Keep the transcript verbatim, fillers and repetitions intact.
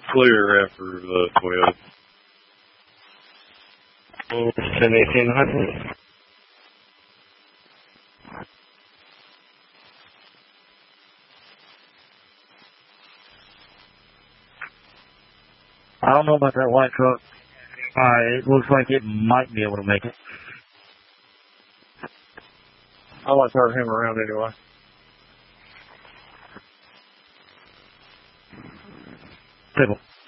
clear after the twelve. Oh, ten eighteen hundred. I don't know about that white truck. Uh, it looks like it might be able to make it. I'll let turn him around anyway. Table.